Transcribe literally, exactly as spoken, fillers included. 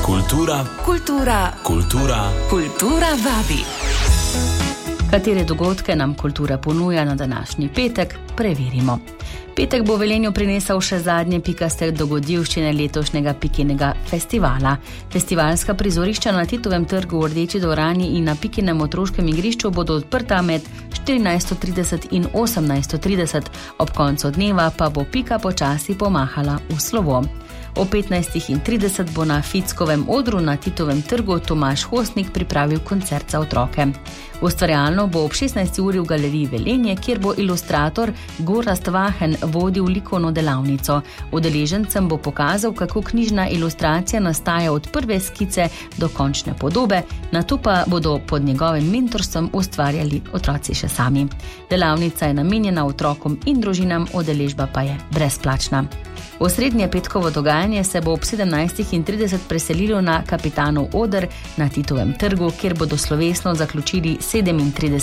Kultura, kultura, kultura, kultura vabi. Katere dogodke nam kultura ponuja na današnji petek, preverimo. Petek bo Velenju prinesel še zadnje pikaste dogodivščine letošnjega Pikinega festivala. Festivalska prizorišča na Titovem trgu v Rdeči dvorani in na Pikinem otroškem igrišču bodo odprta med štirinajsto trideset in osemnajsto trideset, ob koncu dneva pa bo Pika počasi pomahala v slovo. O petnajstih trideset bo na Fickovem odru na Titovem trgu Tomaž Hostnik pripravil koncert za otroke. Ustvarjalno bo ob šestnajsti uri v galeriji Velenje, kjer bo ilustrator Gorazd Vahen vodil likovno delavnico. Udeležencem bo pokazal, kako knjižna ilustracija nastaja od prve skice do končne podobe, nato pa bodo pod njegovim mentorstvom ustvarjali otroci še sami. Delavnica je namenjena otrokom in družinam, udeležba pa je brezplačna. Osrednje petkovo dogajanje se bo ob sedemnajstih trideset preselilo na Kapitanov oder na Titovem trgu, kjer bodo slovesno zaključili sedemintrideseti